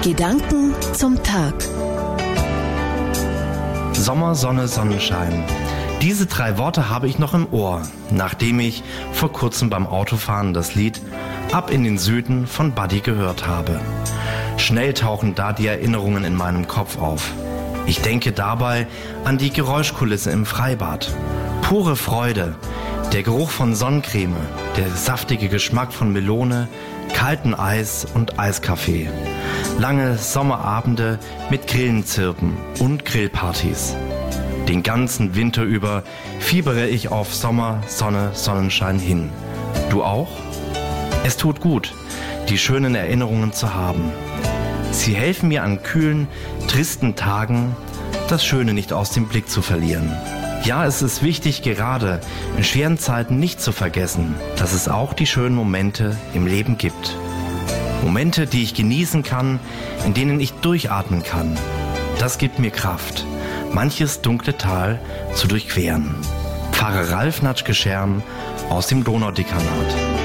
Gedanken zum Tag. Sommer, Sonne, Sonnenschein. Diese 3 Worte habe ich noch im Ohr, nachdem ich vor kurzem beim Autofahren das Lied Ab in den Süden von Buddy gehört habe. Schnell tauchen da die Erinnerungen in meinem Kopf auf. Ich denke dabei an die Geräuschkulisse im Freibad. Pure Freude, der Geruch von Sonnencreme, der saftige Geschmack von Melone, kalten Eis und Eiskaffee. Lange Sommerabende mit Grillenzirpen und Grillpartys. Den ganzen Winter über fiebere ich auf Sommer, Sonne, Sonnenschein hin. Du auch? Es tut gut, die schönen Erinnerungen zu haben. Sie helfen mir an kühlen, tristen Tagen, das Schöne nicht aus dem Blick zu verlieren. Ja, es ist wichtig, gerade in schweren Zeiten nicht zu vergessen, dass es auch die schönen Momente im Leben gibt. Momente, die ich genießen kann, in denen ich durchatmen kann. Das gibt mir Kraft, manches dunkle Tal zu durchqueren. Pfarrer Ralf Natschke-Scherm aus dem Donaudekanat.